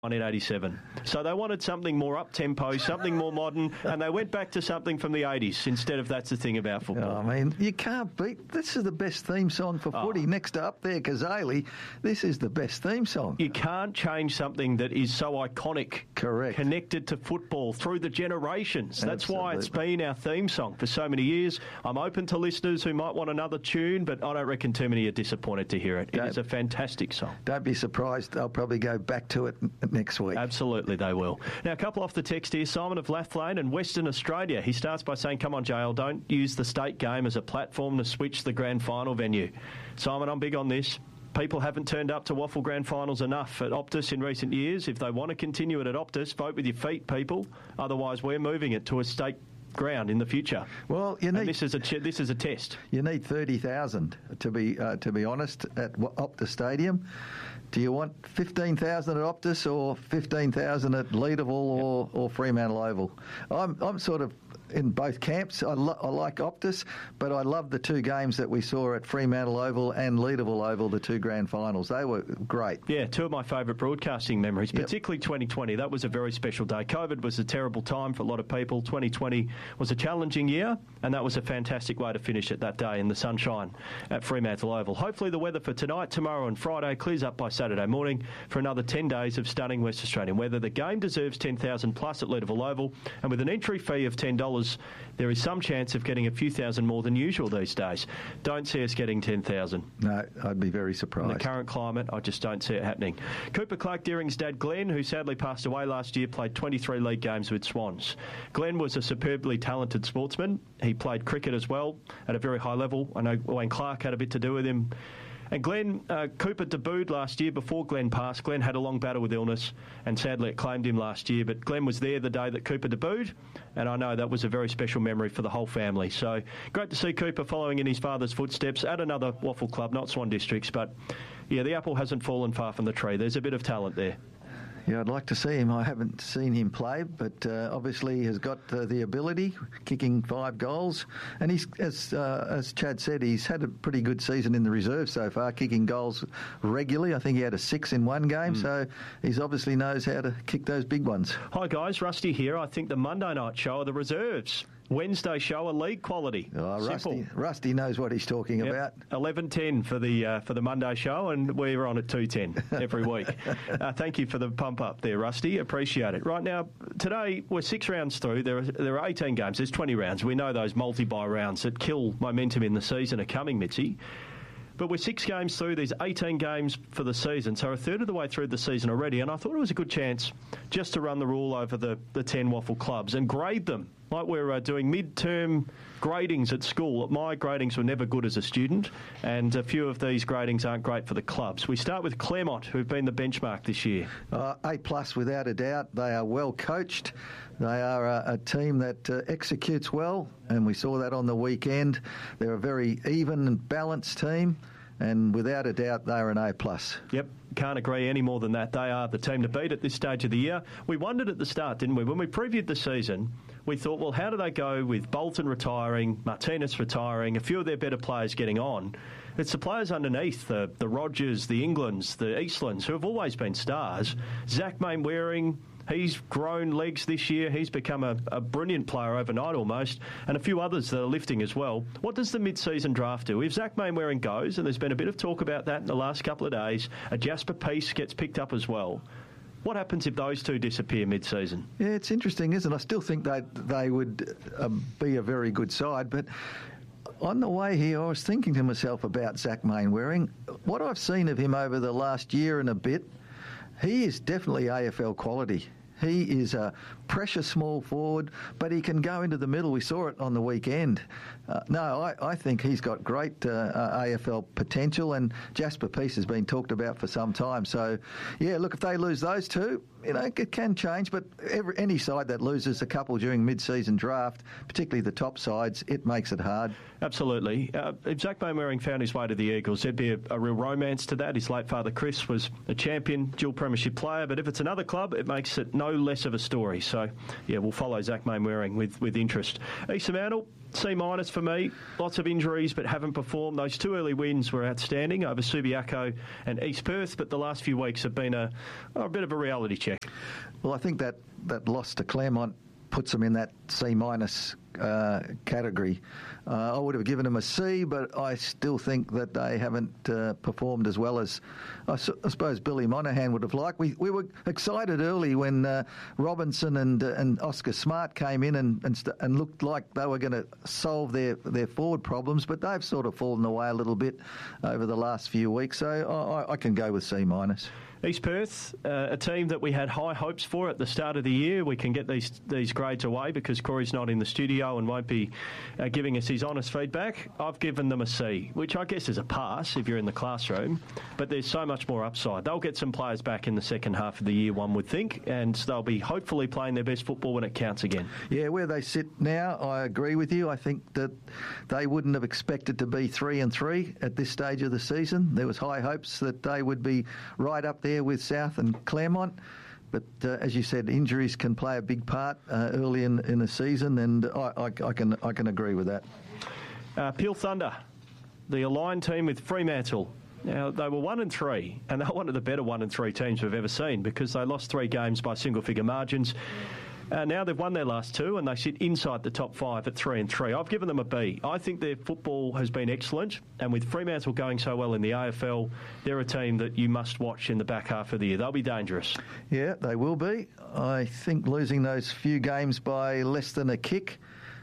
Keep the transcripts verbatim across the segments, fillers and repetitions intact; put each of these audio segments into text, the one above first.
in eighty-seven. So they wanted something more up-tempo, something more modern, and they went back to something from the eighties instead of That's the Thing About Football. Oh, I mean, you can't beat... This is the best theme song for Oh. footy. Next to Up There, Kazali, this is the best theme song. You can't change something that is so iconic, Correct. connected to football through the generations. That's why it's Absolutely. been our theme song for so many years. I'm open to listeners who might want another tune, but I don't reckon too many are disappointed to hear it. It Don't- is a fantastic song. Don't be surprised. They'll probably go back to it n- next week. Absolutely, they will. Now, a couple off the text here. Simon of Lathlane in Western Australia. He starts by saying, come on, J L, don't use the state game as a platform to switch the grand final venue. Simon, I'm big on this. People haven't turned up to Waffle Grand Finals enough at Optus in recent years. If they want to continue it at Optus, vote with your feet, people. Otherwise, we're moving it to a state ground in the future. Well, you And need this is a ch- this is a test. you need thirty thousand to be uh, to be honest at W- Optus Stadium. Do you want fifteen thousand at Optus or fifteen thousand at Leederville or, or Fremantle Oval? I'm I'm sort of in both camps. I, lo- I like Optus, but I love the two games that we saw at Fremantle Oval and Leederville Oval, the two grand finals. They were great. Yeah, two of my favourite broadcasting memories, Yep. particularly twenty twenty. That was a very special day. COVID was a terrible time for a lot of people. twenty twenty was a challenging year, and that was a fantastic way to finish it that day in the sunshine at Fremantle Oval. Hopefully the weather for tonight, tomorrow and Friday clears up by Saturday morning for another ten days of stunning West Australian weather. The game deserves ten thousand plus at Leederville Oval, and with an entry fee of ten dollars, there is some chance of getting a few thousand more than usual these days. Don't see us getting ten thousand. No, I'd be very In surprised. the current climate, I just don't see it happening. Cooper Clark Deering's dad, Glenn, who sadly passed away last year, played twenty-three league games with Swans. Glenn was a superbly talented sportsman. He played cricket as well at a very high level. I know Wayne Clark had a bit to do with him. And Glenn, uh, Cooper debuted last year before Glenn passed. Glenn had a long battle with illness, and sadly it claimed him last year. But Glenn was there the day that Cooper debuted, and I know that was a very special memory for the whole family. So great to see Cooper following in his father's footsteps at another Waffle club, not Swan Districts. But yeah, the apple hasn't fallen far from the tree. There's a bit of talent there. Yeah, I'd like to see him. I haven't seen him play, but uh, obviously he has got uh, the ability, kicking five goals. And he's, as uh, as Chad said, he's had a pretty good season in the reserve so far, kicking goals regularly. I think he had a six in one game, mm. so he's obviously knows how to kick those big ones. Hi guys, Rusty here. I think the Monday night show are the reserves. Wednesday show are league quality. Oh, Rusty, Simple. Rusty knows what he's talking Yep. about. eleven ten for the uh, for the Monday show, and we're on at two ten every week. uh, thank you for the pump up there, Rusty. Appreciate it. Right now, today we're six rounds through. There are there are eighteen games. There's twenty rounds. We know those multi-bye rounds that kill momentum in the season are coming, Mitzi. But we're six games through. There's eighteen games for the season, so a third of the way through the season already. And I thought it was a good chance just to run the rule over the, the ten Waffle clubs and grade them. Like we're uh, doing mid-term gradings at school. My gradings were never good as a student, and a few of these gradings aren't great for the clubs. We start with Claremont, who've been the benchmark this year. Uh, A plus without a doubt. They are well coached. They are a, a team that uh, executes well, and we saw that on the weekend. They're a very even and balanced team, and without a doubt, they're an A plus. Yep, can't agree any more than that. They are the team to beat at this stage of the year. We wondered at the start, didn't we? When we previewed the season, we thought, well, how do they go with Bolton retiring, Martinez retiring, a few of their better players getting on? It's the players underneath, the the Rogers, the Englands, the Eastlands, who have always been stars. Zach Mainwaring, he's grown legs this year. He's become a, a brilliant player overnight almost, and a few others that are lifting as well. What does the mid-season draft do? If Zach Mainwaring goes, and there's been a bit of talk about that in the last couple of days, a Jasper Peace gets picked up as well. What happens if those two disappear mid-season? Yeah, it's interesting, isn't it? I still think they they would uh, be a very good side, but on the way here, I was thinking to myself about Zach Mainwaring. What I've seen of him over the last year and a bit, he is definitely A F L quality. He is a precious small forward, but he can go into the middle. We saw it on the weekend. Uh, no, I, I think he's got great uh, uh, A F L potential, and Jasper Peace has been talked about for some time. So, yeah, look, if they lose those two, you know, it can change, but every, any side that loses a couple during mid-season draft, particularly the top sides, it makes it hard. Absolutely. Uh, if Zach Mainwaring found his way to the Eagles, there'd be a, a real romance to that. His late father, Chris, was a champion, dual premiership player, but if it's another club, it makes it no less of a story. So, yeah, we'll follow Zach Mainwaring with, with interest. East Fremantle, C minus for me. Lots of injuries, but haven't performed. Those two early wins were outstanding over Subiaco and East Perth, but the last few weeks have been a, a bit of a reality check. Well, I think that, that loss to Claremont puts them in that C minus uh, category. Uh, I would have given them a C, but I still think that they haven't uh, performed as well as I, su- I suppose Billy Monahan would have liked. We we were excited early when uh, Robinson and uh, and Oscar Smart came in and and, st- and looked like they were going to solve their, their forward problems, but they've sort of fallen away a little bit over the last few weeks. So I, I can go with C minus. East Perth, uh, a team that we had high hopes for at the start of the year. We can get these these grades away because Corey's not in the studio and won't be uh, giving us his honest feedback. I've given them a C, which I guess is a pass if you're in the classroom, but there's so much more upside. They'll get some players back in the second half of the year, one would think, and they'll be hopefully playing their best football when it counts again. Yeah, where they sit now, I agree with you. I think that they wouldn't have expected to be three and three at this stage of the season. There was high hopes that they would be right up there with South and Claremont. But uh, as you said, injuries can play a big part uh, early in, in the season, and I, I, I can I can agree with that. Uh, Peel Thunder, the aligned team with Fremantle. Now, they were one and three, and they're one of the better one and three teams we've ever seen because they lost three games by single-figure margins. Uh, now they've won their last two, and they sit inside the top five at three and three. I've given them a B. I think their football has been excellent, and with Fremantle going so well in the A F L, they're a team that you must watch in the back half of the year. They'll be dangerous. Yeah, they will be. I think losing those few games by less than a kick,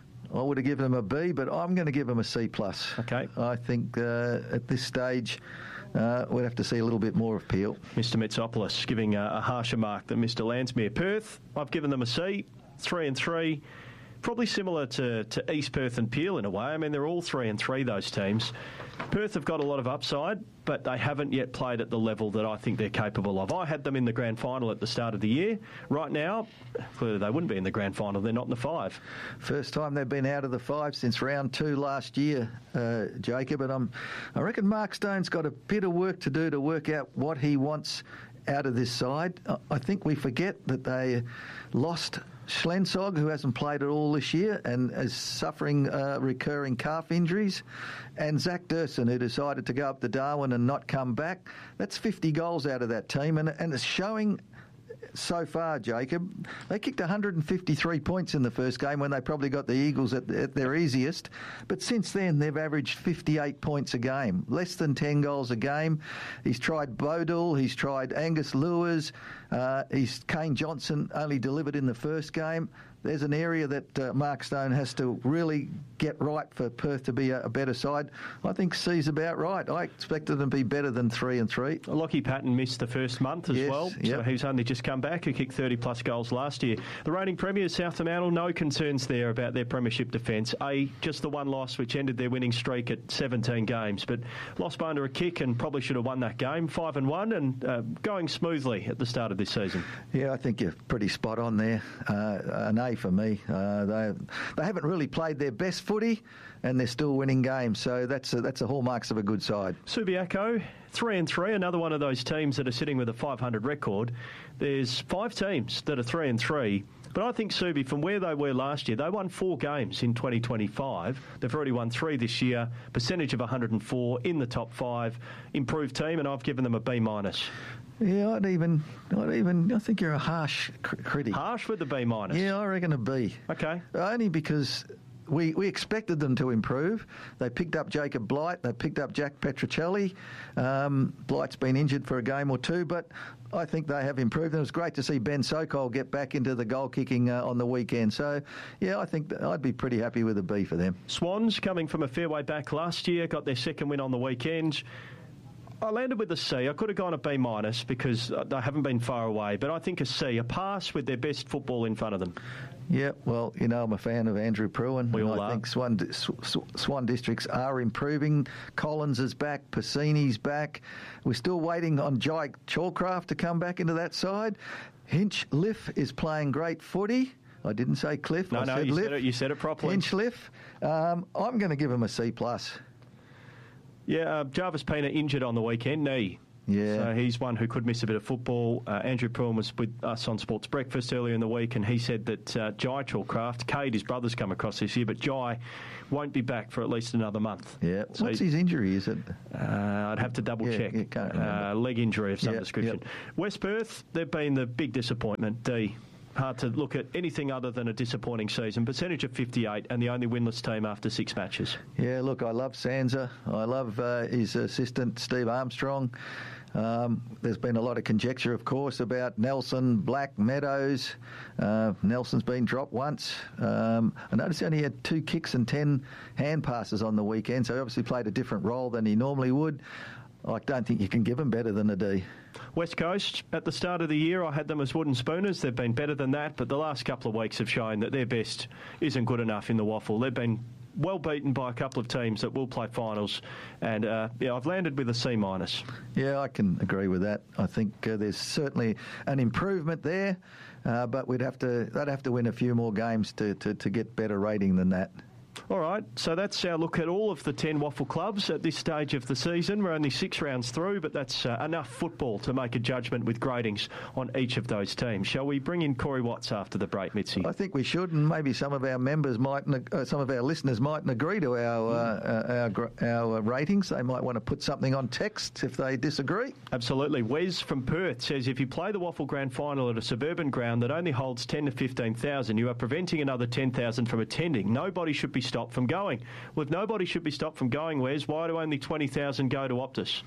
I would have given them a B, but I'm going to give them a C plus. Okay. I think uh, at this stage, Uh, we'd have to see a little bit more of Peel. Mister Metsopoulos giving a, a harsher mark than Mister Landsmere. Perth, I've given them a C, three and three. Probably similar to, to East Perth and Peel in a way. I mean, they're all three and three, those teams. Perth have got a lot of upside, but they haven't yet played at the level that I think they're capable of. I had them in the grand final at the start of the year. Right now, clearly they wouldn't be in the grand final. They're not in the five. First time they've been out of the five since round two last year, uh, Jacob. And I'm, I reckon Mark Stone's got a bit of work to do to work out what he wants out of this side. I think we forget that they lost Schlensog, who hasn't played at all this year and is suffering uh, recurring calf injuries, and Zach Durson, who decided to go up to Darwin and not come back. That's fifty goals out of that team, and, and it's showing so far, Jacob. They kicked one hundred fifty-three points in the first game when they probably got the Eagles at, at their easiest, but since then they've averaged fifty-eight points a game, less than ten goals a game. He's tried Bodul, he's tried Angus Lewis, uh, he's Kane Johnson only delivered in the first game. There's an area that uh, Mark Stone has to really get right for Perth to be a, a better side. I think C's about right. I expected them to be better than three and three. Lockie Patton missed the first month as yes, well, yep. so he's only just come back. He kicked thirty plus goals last year. The reigning premiers, South Fremantle, no concerns there about their premiership defence. A, just the one loss which ended their winning streak at seventeen games, but lost by under a kick and probably should have won that game. Five and one and uh, going smoothly at the start of this season. Yeah, I think you're pretty spot on there. Uh, an A for me. Uh, they they haven't really played their best footy, and they're still winning games. So that's a, that's the hallmarks of a good side. Subiaco, three and three, another one of those teams that are sitting with a five hundred record. There's five teams that are three and three. But I think Subi, from where they were last year, they won four games in twenty twenty-five. They've already won three this year. Percentage of one hundred and four in the top five. Improved team, and I've given them a B minus. Yeah, I'd even, I'd even, I think you're a harsh cr- critic. Harsh with the B minus? Yeah, I reckon a B. Okay. Only because we, we expected them to improve. They picked up Jacob Blight. They picked up Jack Petrocelli. Um, Blight's been injured for a game or two, but I think they have improved. And it was great to see Ben Sokol get back into the goal kicking uh, on the weekend. So, yeah, I think I'd be pretty happy with a B for them. Swans, coming from a fair way back last year, got their second win on the weekend. I landed with a C. I could have gone a B minus because they haven't been far away, but I think a C, a pass with their best football in front of them. Yeah, well, you know, I'm a fan of Andrew Pruin. We all I are. think Swan, Swan Districts are improving. Collins is back. Passini's back. We're still waiting on Jai Chalcraft to come back into that side. Hinchliff is playing great footy. I didn't say Cliff. No, I no, said you Liff. said it, you said it properly. Hinchliff. Um, I'm going to give him a C plus. Yeah, uh, Jarvis Pena injured on the weekend, knee. Yeah. So he's one who could miss a bit of football. Uh, Andrew Pruitt was with us on Sports Breakfast earlier in the week, and he said that uh, Jai Chalcraft, Cade, his brother's come across this year, but Jai won't be back for at least another month. Yeah. So What's he, his injury, is it? Uh, I'd have to double yeah, check. Yeah, can't remember. Uh, leg injury of some yep, description. Yep. West Perth, they've been the big disappointment, D. Hard to look at anything other than a disappointing season. Percentage of fifty-eight and the only winless team after six matches. Yeah, look, I love Sansa. I love uh, his assistant, Steve Armstrong. Um, there's been a lot of conjecture, of course, about Nelson, Black, Meadows. Uh, Nelson's been dropped once. Um, I noticed he only had two kicks and ten hand passes on the weekend, so he obviously played a different role than he normally would. I don't think you can give them better than a D. West Coast, at the start of the year, I had them as wooden spooners. They've been better than that, but the last couple of weeks have shown that their best isn't good enough in the waffle. They've been well beaten by a couple of teams that will play finals, and uh, yeah, I've landed with a C minus. Yeah, I can agree with that. I think uh, there's certainly an improvement there, uh, but we'd have to they'd have to win a few more games to, to, to get better rating than that. All right, so that's our look at all of the ten Waffle clubs at this stage of the season. We're only six rounds through, but that's uh, enough football to make a judgment with gradings on each of those teams. Shall we bring in Corey Watts after the break, Mitzi? I think we should, and maybe some of our members mightn't, uh, some of our listeners mightn't agree to our uh, our, our ratings. They might want to put something on text if they disagree. Absolutely. Wes from Perth says if you play the Waffle Grand Final at a suburban ground that only holds ten to fifteen thousand, you are preventing another ten thousand from attending. Nobody should be stopped from going. Well, if nobody should be stopped from going, Wes, why do only twenty thousand go to Optus?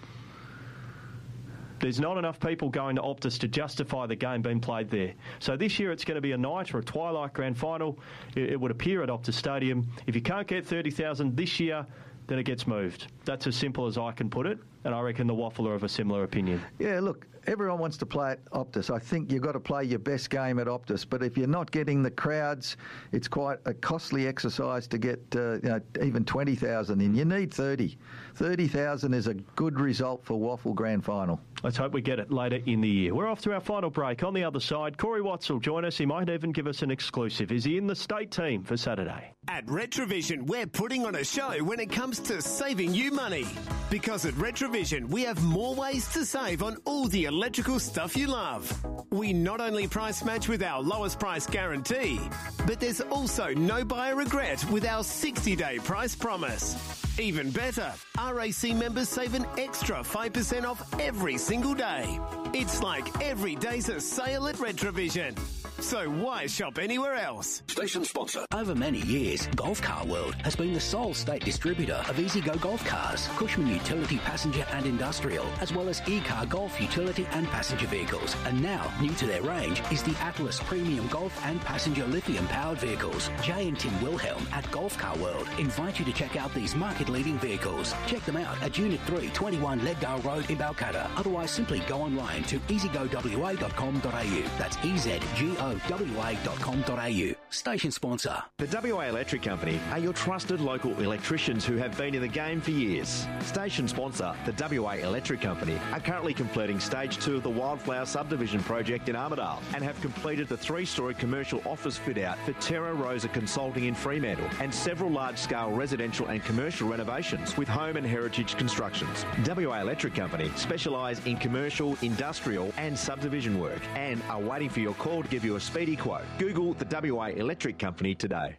There's not enough people going to Optus to justify the game being played there. So this year it's going to be a night or a twilight grand final. It, it would appear at Optus Stadium. If you can't get thirty thousand this year, then it gets moved. That's as simple as I can put it, and I reckon the Waffle are of a similar opinion. Yeah, look, everyone wants to play at Optus. I think you've got to play your best game at Optus, but if you're not getting the crowds, it's quite a costly exercise to get uh, you know, even twenty thousand in. You need thirty. thirty thousand is a good result for Waffle Grand Final. Let's hope we get it later in the year. We're off to our final break. On the other side, Corey Watts will join us. He might even give us an exclusive. Is he in the state team for Saturday? At Retrovision, we're putting on a show when it comes to saving you money. Because at Retrovision, we have more ways to save on all the electrical stuff you love. We not only price match with our lowest price guarantee, but there's also no buyer regret with our sixty-day price promise. Even better, R A C members save an extra five percent off every single day. It's like every day's a sale at Retrovision. So why shop anywhere else? Station sponsor. Over many years, Golf Car World has been the sole state distributor of EasyGo Golf Cars, Cushman Utility Passenger and Industrial, as well as E-Car Golf Utility and Passenger Vehicles. And now, new to their range is the Atlas Premium Golf and Passenger Lithium-powered vehicles. Jay and Tim Wilhelm at Golf Car World invite you to check out these market-leading vehicles. Check them out at Unit three, twenty-one Leddale Road in Balcatta. Otherwise, simply go online to easy go w a dot com dot a u. That's E Z G O W A dot com dot a u. Station sponsor. The W A Electric Company are your trusted local electricians who have been in the game for years. Station sponsor, the W A Electric Company, are currently completing stage two of the Wildflower subdivision project in Armidale and have completed the three-storey commercial office fit-out for Terra Rosa Consulting in Fremantle and several large-scale residential and commercial renovations with Home and Heritage Constructions. W A Electric Company specialise in commercial, industrial and subdivision work and are waiting for your call to give you a speedy quote. Google the W A Electric Company today.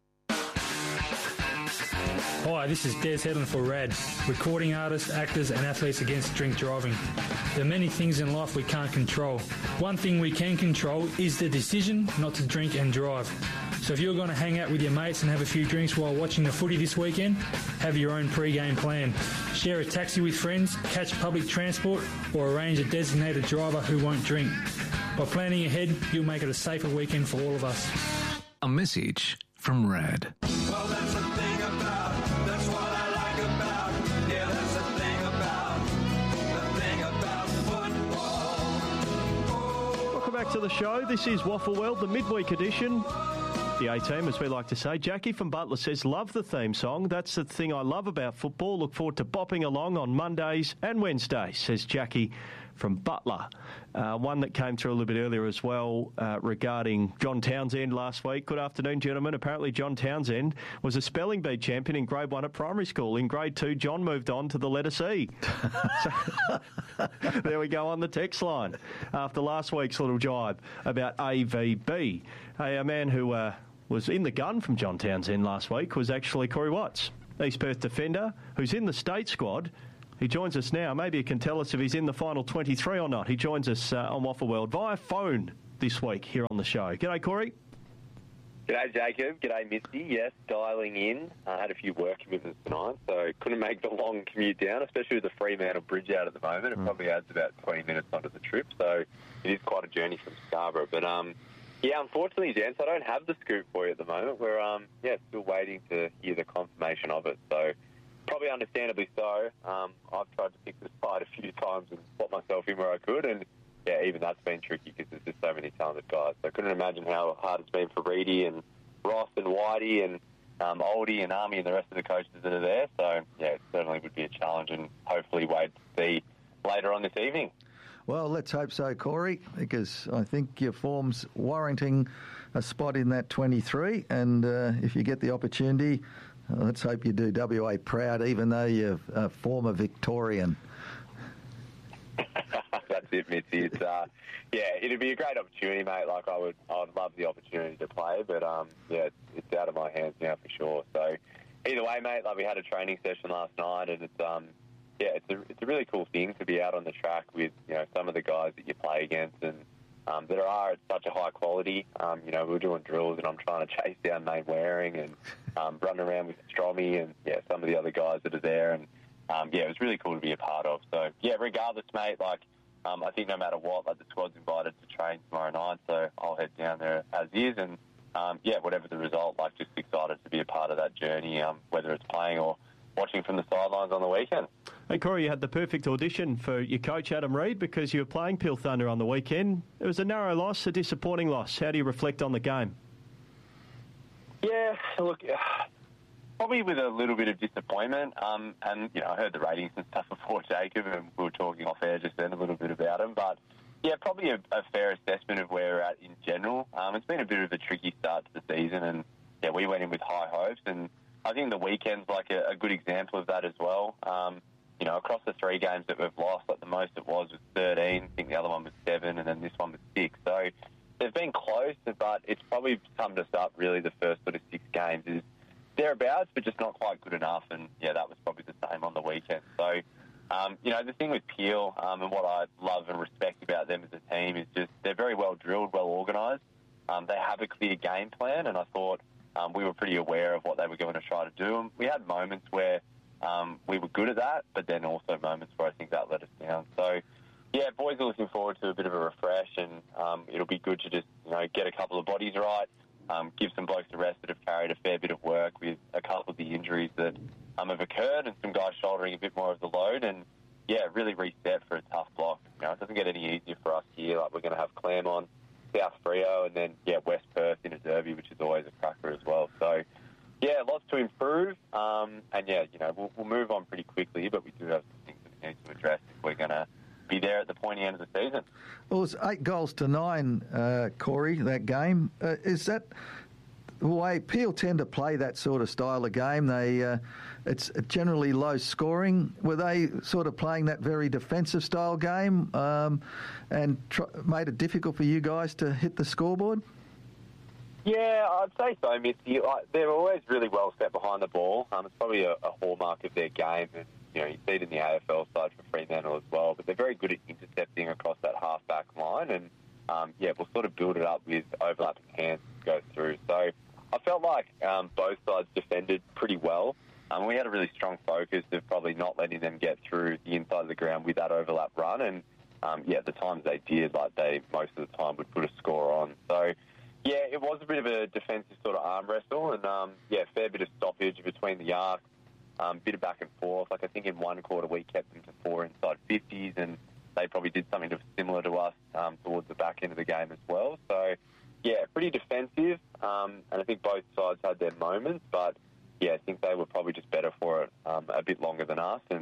Hi, this is Des Hedlund for RAD, recording artists, actors and athletes against drink driving. There are many things in life we can't control. One thing we can control is the decision not to drink and drive. So if you're going to hang out with your mates and have a few drinks while watching the footy this weekend, have your own pre-game plan. Share a taxi with friends, catch public transport or arrange a designated driver who won't drink. By planning ahead, you'll make it a safer weekend for all of us. A message from RAD. Well, that's the thing about, that's what I like about, yeah, that's the thing about, the thing about football. Oh. Welcome back to the show. This is Waffle World, the midweek edition. The A-team, as we like to say. Jackie from Butler says, love the theme song. That's the thing I love about football. Look forward to bopping along on Mondays and Wednesdays, says Jackie from Butler. Uh, one that came through a little bit earlier as well uh, regarding John Townsend last week. Good afternoon, gentlemen. Apparently John Townsend was a spelling bee champion in grade one at primary school. In grade two, John moved on to the letter C. So, there we go on the text line after last week's little jibe about A V B. Hey, a man who uh, was in the gun from John Townsend last week was actually Corey Watts, East Perth defender, who's in the state squad. He joins us now. Maybe he can tell us if he's in the final twenty-three or not. He joins us uh, on Waffle World via phone this week here on the show. G'day, Corey. G'day, Jacob. G'day, Misty. Yes, dialing in. I had a few work commitments tonight, so couldn't make the long commute down, especially with the Fremantle Bridge out at the moment. It mm. probably adds about twenty minutes onto the trip, so it is quite a journey from Scarborough. But, um, yeah, unfortunately, gents, I don't have the scoop for you at the moment. We're, um, yeah, still waiting to hear the confirmation of it, so probably understandably so. Um, I've tried to pick this fight a few times and slot myself in where I could, and yeah, even that's been tricky because there's just so many talented guys. So I couldn't imagine how hard it's been for Reedy and Ross and Whitey and um, Oldie and Army and the rest of the coaches that are there. So, yeah, it certainly would be a challenge and hopefully wait to see later on this evening. Well, let's hope so, Corey, because I think your form's warranting a spot in that twenty-three, and uh, if you get the opportunity, uh, let's hope you do W A proud, even though you're a former Victorian. That's it, Mitzi. It's, uh, yeah, it'd be a great opportunity, mate. Like, I would I would love the opportunity to play, but, um, yeah, it's, it's out of my hands now for sure. So, either way, mate, like, we had a training session last night, and it's, um, yeah, it's a, it's a really cool thing to be out on the track with, you know, some of the guys that you play against and um, that are at such a high quality. Um, you know, we were doing drills, and I'm trying to chase down Nate Waring and um, running around with Stromy and, yeah, some of the other guys that are there. And, um, yeah, it was really cool to be a part of. So, yeah, regardless, mate, like, Um, I think no matter what, like the squad's invited to train tomorrow night, so I'll head down there as is. And, um, yeah, whatever the result, like just excited to be a part of that journey, um, whether it's playing or watching from the sidelines on the weekend. Hey, Corey, you had the perfect audition for your coach, Adam Reid, because you were playing Peel Thunder on the weekend. It was a narrow loss, a disappointing loss. How do you reflect on the game? Yeah, look... Uh, Probably with a little bit of disappointment, um, and you know I heard the ratings and stuff before, Jacob, and we were talking off air just then a little bit about them. But yeah, probably a, a fair assessment of where we're at in general. Um, it's been a bit of a tricky start to the season, and yeah, we went in with high hopes, and I think the weekend's like a, a good example of that as well. Um, you know, across the three games that we've lost, like the most it was was thirteen. I think the other one was seven, and then this one was six. So they've been close, but it's probably summed us up really. The first sort of six games is thereabouts, but just not quite good enough. And, yeah, that was probably the same on the weekend. So, um, you know, the thing with Peel um, and what I love and respect about them as a team is just they're very well drilled, well organised. Um, they have a clear game plan, and I thought um, we were pretty aware of what they were going to try to do. And we had moments where um, we were good at that, but then also moments where I think that let us down. So, yeah, boys are looking forward to a bit of a refresh, and um, it'll be good to just, you know, get a couple of bodies right. Um, give some blokes a rest that have carried a fair bit of work with a couple of the injuries that um, have occurred and some guys shouldering a bit more of the load and, yeah, really reset for a tough block. You know, it doesn't get any easier for us here. Like, we're going to have Claremont, South Freo, and then, yeah, West Perth in a derby, which is always a cracker as well. So, yeah, lots to improve. Um, and, yeah, you know, we'll, we'll move on pretty quickly, but we do have some things that we need to address if we're going to be there at the pointy end of the season. Well, it was eight goals to nine, uh, Corey, that game. Uh, is that the way Peel tend to play that sort of style of game? They, uh, it's generally low scoring. Were they sort of playing that very defensive style game um, and tr- made it difficult for you guys to hit the scoreboard? Yeah, I'd say so, Mitzi. They're always really well set behind the ball. Um, it's probably a, a hallmark of their game, and you know, you see it in the A F L side for Fremantle as well, but they're very good at intercepting across that half-back line, and, um, yeah, we'll sort of build it up with overlapping hands to go through. So I felt like um, both sides defended pretty well. Um, we had a really strong focus of probably not letting them get through the inside of the ground with that overlap run, and, um, yeah, the times they did, like, they most of the time would put a score on. So, yeah, it was a bit of a defensive sort of arm wrestle, and, um, yeah, fair bit of stoppage between the arcs. Um, bit of back and forth. Like, I think in one quarter we kept them to four inside fifties, and they probably did something similar to us um, towards the back end of the game as well. So, yeah, pretty defensive, um, and I think both sides had their moments, but, yeah, I think they were probably just better for it um, a bit longer than us. And,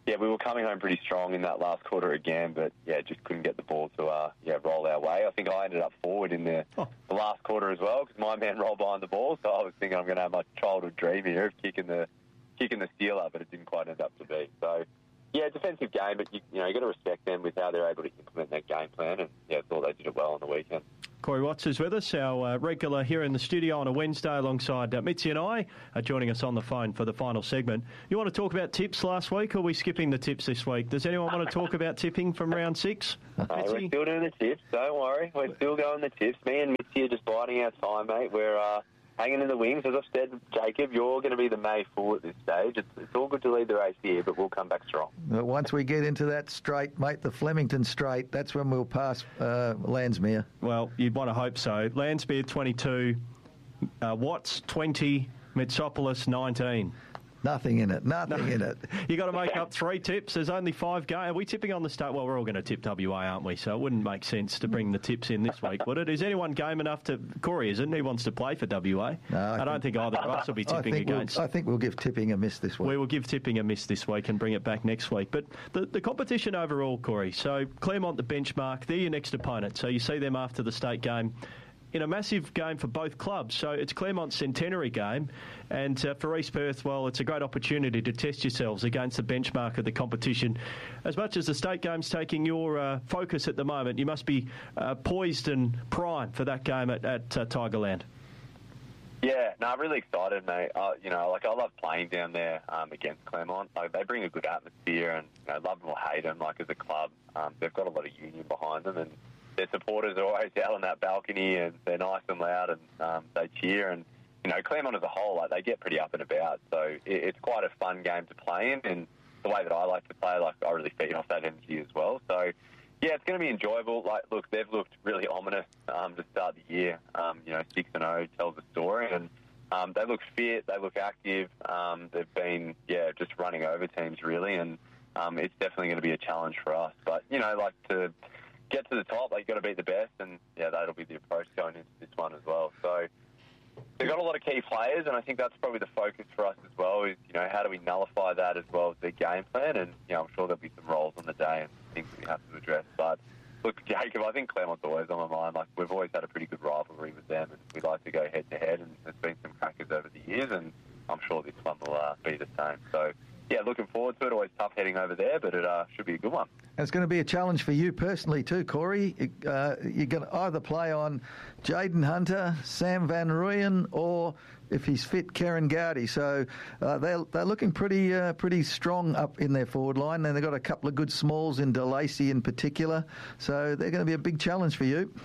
yeah, we were coming home pretty strong in that last quarter again, but yeah, just couldn't get the ball to uh, yeah roll our way. I think I ended up forward in the, oh. the last quarter as well because my man rolled behind the ball, so I was thinking I'm going to have my childhood dream here of kicking the kicking the stealer, but it didn't quite end up to be. So yeah, defensive game, but you, you know you got to respect them with how they're able to implement that game plan, and yeah, I thought they did it well on the weekend. Corey Watts is with us, our uh, regular here in the studio on a Wednesday alongside uh, Mitzi and I, uh, joining us on the phone for the final segment. You want to talk about tips last week, or are we skipping the tips this week? Does anyone want to talk about tipping from round six? Uh, we're still doing the tips, don't worry. We're still going the tips. Me and Mitzi are just biding our time, mate. We're uh, hanging in the wings. As I've said, Jacob, you're going to be the May fool at this stage. It's, it's all good to lead the race here, but we'll come back strong. But once we get into that straight, mate, the Flemington straight, that's when we'll pass uh, Landsmere. Well, you'd want to hope so. Landsmere twenty-two, uh, Watts twenty, Mitsopolis nineteen. Nothing in it, nothing in it. you got to make up three tips. There's only five games. Are we tipping on the start? Well, we're all going to tip W A, aren't we? So it wouldn't make sense to bring the tips in this week, would it? Is anyone game enough to... Corey isn't. He wants to play for W A. No, I, I don't think, think either of us will be tipping I against... We'll, I think we'll give tipping a miss this week. We will give tipping a miss this week and bring it back next week. But the, the competition overall, Corey, so Claremont the benchmark, they're your next opponent. So you see them after the state game in a massive game for both clubs. So it's Claremont's centenary game, and uh, for East Perth, well, it's a great opportunity to test yourselves against the benchmark of the competition. As much as the state game's taking your uh, focus at the moment, you must be uh, poised and primed for that game at, at uh, Tigerland. Yeah, no, I'm really excited, mate. Uh, you know, like I love playing down there um, against Claremont. Like they bring a good atmosphere, and you know, love them or hate them. Like as a club, um, they've got a lot of union behind them, and their supporters are always out on that balcony, and they're nice and loud, and um, they cheer. And you know, Claremont as a whole, like they get pretty up and about. So it, it's quite a fun game to play in, and the way that I like to play, like I really feed off that energy as well. So yeah, it's going to be enjoyable. Like, look, they've looked really ominous um, to start the year. Um, you know, six and zero tells the story, and um, they look fit, they look active. Um, they've been yeah just running over teams really, and um, it's definitely going to be a challenge for us. But you know, like to get to the top, like, you've got to beat the best, and yeah, that'll be the approach going into this one as well. So they've got a lot of key players, and I think that's probably the focus for us as well. Is you know how do we nullify that as well as their game plan? And you know, I'm sure there'll be some roles on the day and things that we have to address. But look, Jacob, I think Claremont's always on my mind. Like we've always had a pretty good rivalry with them, and we like to go head to head. And there's been some crackers over the years, and I'm sure this one will uh, be the same. So yeah, looking forward to it. Always tough heading over there, but it uh, should be a good one. And it's going to be a challenge for you personally too, Corey. Uh, you're going to either play on Jaden Hunter, Sam Van Rooyen, or if he's fit, Karen Gowdy. So uh, they're they're looking pretty uh, pretty strong up in their forward line, and they've got a couple of good smalls in DeLacy in particular. So they're going to be a big challenge for you.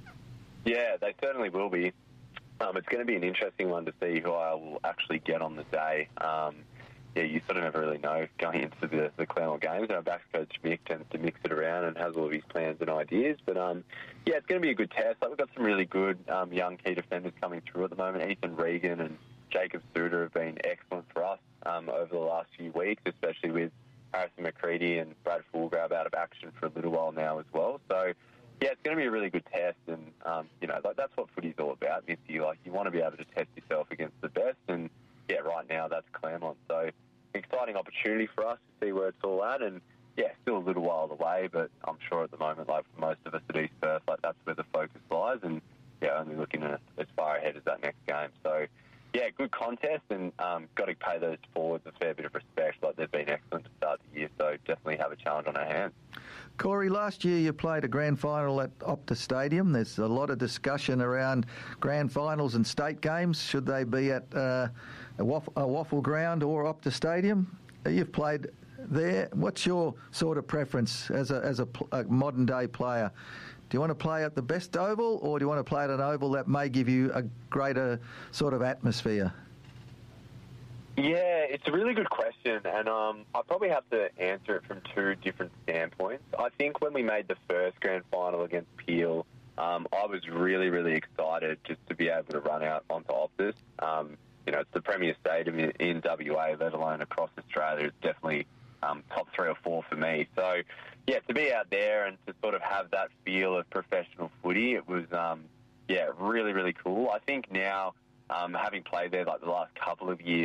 Yeah, they certainly will be. Um, it's going to be an interesting one to see who I will actually get on the day. Um, Yeah, you sort of never really know going into the, the Claremont games. Our backs coach Mick tends to mix it around and has all of his plans and ideas. But, um, yeah, it's going to be a good test. Like, we've got some really good um, young key defenders coming through at the moment. Ethan Regan and Jacob Suter have been excellent for us um, over the last few weeks, especially with Harrison McCready and Brad Fulgrab out of action for a little while now as well. So, yeah, it's going to be a really good test. And, um, you know, like, that's what footy's all about, Missy. Like, you want to be able to test yourself against the best. And, yeah, right now that's Claremont. So exciting opportunity for us to see where it's all at, and yeah, still a little while away, but I'm sure at the moment, like for most of us at East Perth, like that's where the focus lies, and yeah, only looking at as far ahead as that next game. So yeah, good contest, and um, got to pay those forwards a fair bit of respect. Like they've been excellent to start the year, so definitely have a challenge on our hands. Corey, last year you played a grand final at Optus Stadium. There's a lot of discussion around grand finals and state games. Should they be at uh, a, waffle, a waffle ground or Optus Stadium? You've played there. What's your sort of preference as a, as a, a modern day player? Do you want to play at the best oval, or do you want to play at an oval that may give you a greater sort of atmosphere? Yeah, it's a really good question, and um, I probably have to answer it from two different standpoints. I think when we made the first grand final against Peel, um, I was really, really excited just to be able to run out onto Optus. Um, you know, it's the premier stadium in, in W A, let alone across Australia. It's definitely um, top three or four for me. So, yeah, to be out there and to sort of have that feel of professional footy, it was, um, yeah, really, really cool. I think now, um, having played there like the last couple of years,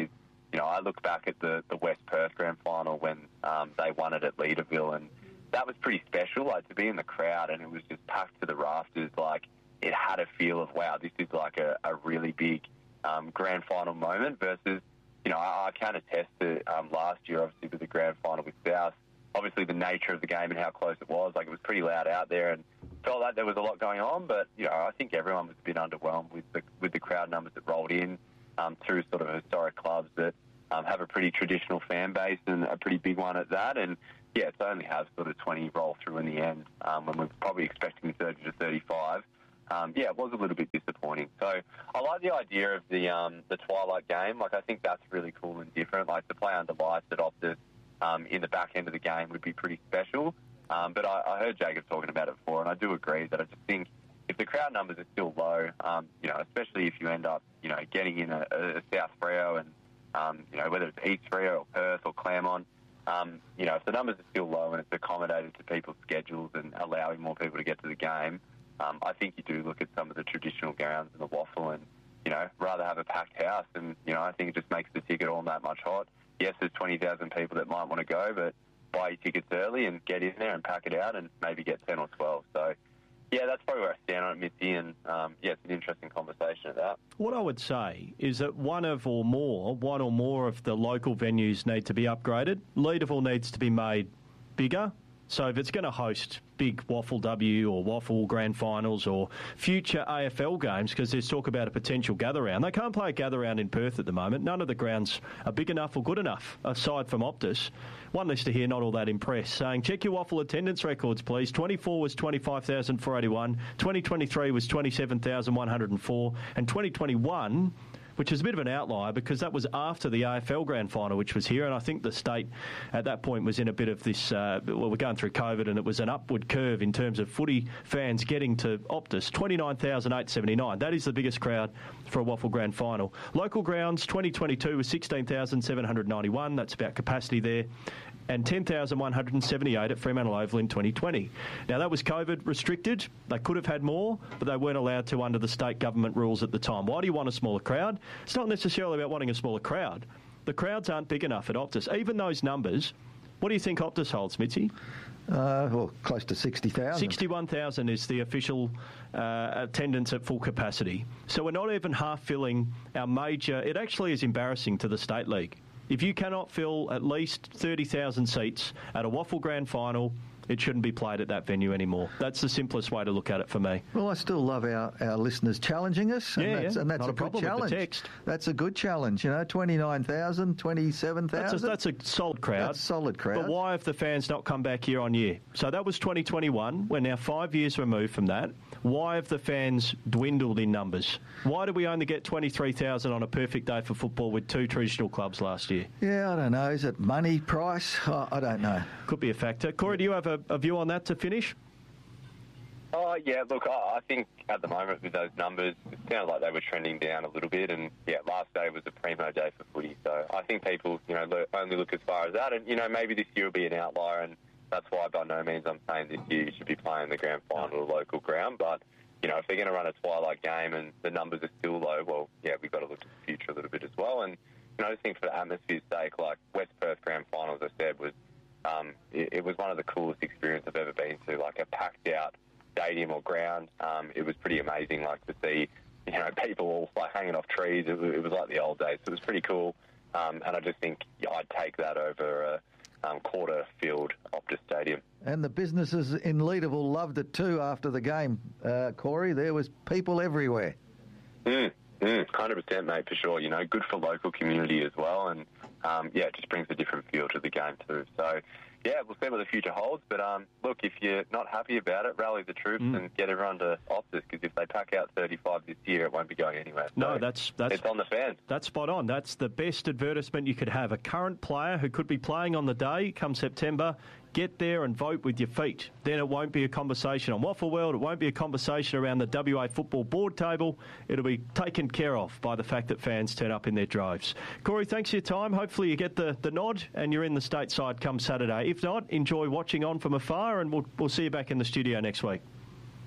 you know, I look back at the, the West Perth Grand Final when um, they won it at Leaderville, and that was pretty special, like, to be in the crowd, and it was just packed to the rafters. Like, it had a feel of, wow, this is like a, a really big um, grand final moment versus, you know, I, I can attest to um, last year, obviously, with the grand final with South. Obviously, the nature of the game and how close it was, like, it was pretty loud out there, and felt like there was a lot going on. But, you know, I think everyone was a bit underwhelmed with the with the crowd numbers that rolled in um, through sort of historic clubs that um, have a pretty traditional fan base and a pretty big one at that. And yeah, to only have sort of twenty roll through in the end um, when we're probably expecting thirty to thirty-five. Um, yeah, it was a little bit disappointing. So I like the idea of the um, the twilight game. Like, I think that's really cool and different. Like, to play under lights at Optus um, in the back end of the game would be pretty special. Um, but I, I heard Jacob talking about it before, and I do agree that I just think if the crowd numbers are still low, um, you know, especially if you end up, you know, getting in a, a South Freo and, um, you know, whether it's East Freo or Perth or Claremont, um, you know, if the numbers are still low and it's accommodated to people's schedules and allowing more people to get to the game, um, I think you do look at some of the traditional grounds in the Waffle and, you know, rather have a packed house. And, you know, I think it just makes the ticket all that much hot. Yes, there's twenty thousand people that might want to go, but buy your tickets early and get in there and pack it out and maybe get ten or twelve. So, yeah, that's probably where I stand on it, Mitzi, and um, yeah, it's an interesting conversation about. What I would say is that one of or more, one or more of the local venues need to be upgraded. Leaderville needs to be made bigger. So if it's going to host big Waffle W or Waffle Grand Finals or future A F L games, because there's talk about a potential gather-round. They can't play a gather-round in Perth at the moment. None of the grounds are big enough or good enough, aside from Optus. One listener here not all that impressed, saying, check your Waffle attendance records, please. twenty-four was twenty-five thousand four hundred eighty-one, twenty twenty-three was twenty-seven thousand one hundred four, and twenty twenty-one... which is a bit of an outlier because that was after the A F L Grand Final, which was here, and I think the state at that point was in a bit of this, uh, well, we're going through COVID, and it was an upward curve in terms of footy fans getting to Optus, twenty-nine thousand eight hundred seventy-nine. That is the biggest crowd for a Waffle Grand Final. Local grounds, twenty twenty-two was sixteen thousand seven hundred ninety-one. That's about capacity there. And ten thousand one hundred seventy-eight at Fremantle Oval in twenty twenty. Now, that was COVID restricted. They could have had more, but they weren't allowed to under the state government rules at the time. Why do you want a smaller crowd? It's not necessarily about wanting a smaller crowd. The crowds aren't big enough at Optus. Even those numbers, what do you think Optus holds, Mitzi? Uh, well, close to sixty thousand. sixty-one thousand is the official uh, attendance at full capacity. So we're not even half filling our major... It actually is embarrassing to the State League. If you cannot fill at least thirty thousand seats at a Waffle Grand Final, it shouldn't be played at that venue anymore. That's the simplest way to look at it for me. Well, I still love our, our listeners challenging us. And yeah, that's, yeah. and that's Not a, a good problem challenge. with the text. That's a good challenge, you know, twenty-nine thousand, twenty-seven thousand. That's a, that's a solid crowd. That's a solid crowd. But why have the fans not come back year on year? So that was twenty twenty-one. We're now five years removed from that. Why have the fans dwindled in numbers? Why did we only get twenty-three thousand on a perfect day for football with two traditional clubs last year? Yeah, I don't know. Is it money, price? I, I don't know. Could be a factor. Corey, do you have a, a view on that to finish? Oh, yeah, look, I I think at the moment with those numbers, it sounded like they were trending down a little bit. And, yeah, last day was a primo day for footy. So I think people, you know, lo- only look as far as that. And, you know, maybe this year will be an outlier. And that's why by no means I'm saying this year you should be playing the grand final at a local ground. But, you know, if they're going to run a twilight game and the numbers are still low, well, yeah, we've got to look to the future a little bit as well. And, you know, I just think for the atmosphere's sake, like West Perth Grand Final, as I said, was um, it, it was one of the coolest experiences I've ever been to, like a packed-out stadium or ground. Um, it was pretty amazing, like, to see, you know, people all like hanging off trees. It, it was like the old days. So it was pretty cool. Um, and I just think yeah, I'd take that over a um, quarter-filled Optus Stadium. And the businesses in Leaderville loved it too after the game, uh, Corey. There was people everywhere. Mm, mm, one hundred percent, mate, for sure. You know, good for local community as well. And, um, yeah, it just brings a different feel to the game too. So, yeah, we'll see what the future holds. But, um, look, if you're not happy about it, rally the troops mm. and get everyone to Optus, because if they pack out thirty-five this year, it won't be going anywhere. No, so that's, that's... It's on the fans. That's spot on. That's the best advertisement you could have. A current player who could be playing on the day come September, get there and vote with your feet. Then it won't be a conversation on Waffle World. It won't be a conversation around the W A Football Board table. It'll be taken care of by the fact that fans turn up in their droves. Corey, thanks for your time. Hopefully you get the, the nod and you're in the stateside come Saturday. If not, enjoy watching on from afar, and we'll, we'll see you back in the studio next week.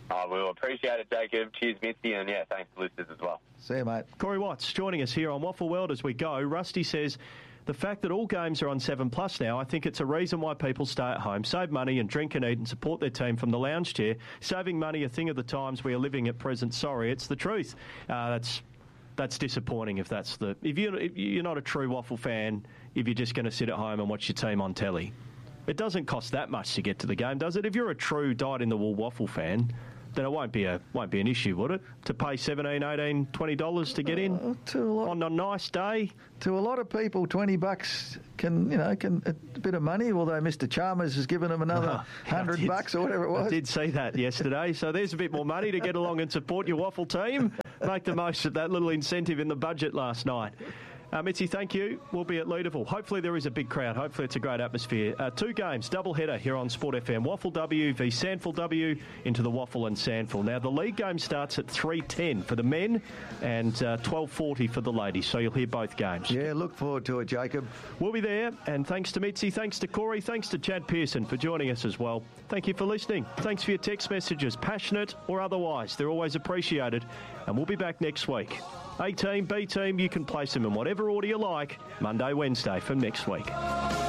I will appreciate it, Jacob. Cheers, Mitzi, and yeah, thanks to listeners as well. See you, mate. Corey Watts joining us here on Waffle World as we go. Rusty says, the fact that all games are on seven plus now, I think it's a reason why people stay at home, save money and drink and eat and support their team from the lounge chair. Saving money a thing of the times we are living at present. Sorry, it's the truth. Uh, that's that's disappointing if that's the... If you're, if you're not a true Waffle fan, if you're just going to sit at home and watch your team on telly. It doesn't cost that much to get to the game, does it? If you're a true dyed-in-the-wool Waffle fan, then it won't be a won't be an issue, would it? To pay seventeen, eighteen, twenty dollars to get in uh, to a lot, on a nice day? To a lot of people, twenty bucks can, you know, can a bit of money, although Mister Chalmers has given them another one hundred bucks or whatever it was. I did see that yesterday. So there's a bit more money to get along and support your Waffle team. Make the most of that little incentive in the budget last night. Uh, Mitzi, thank you. We'll be at Leederville. Hopefully there is a big crowd. Hopefully it's a great atmosphere. Uh, two games, double header here on Sport F M. Waffle W v Sandford W into the Waffle and Sandford. Now the league game starts at three ten for the men and uh, twelve forty for the ladies. So you'll hear both games. Yeah, look forward to it, Jacob. We'll be there. And thanks to Mitzi, thanks to Corey, thanks to Chad Pearson for joining us as well. Thank you for listening. Thanks for your text messages, passionate or otherwise. They're always appreciated. And we'll be back next week. A team, B team, you can place them in whatever order you like, Monday, Wednesday from next week.